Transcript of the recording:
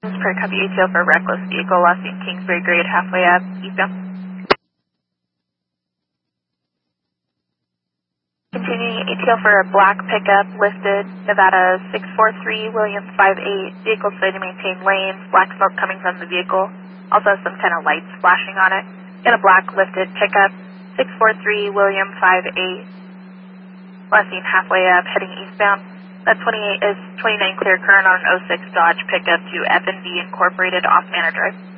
Per copy ATO for reckless vehicle, last seen Kingsbury grade halfway up, eastbound. Continuing ATO for a black pickup, listed Nevada 643, Williams 58, vehicle slow to maintain lanes, black smoke coming from the vehicle, also some kind of lights flashing on it. In a black lifted pickup, 643, William 58, last seen halfway up, heading eastbound. That 28 is 29 clear current on an 06 Dodge pickup to F&D Incorporated off Manor Drive.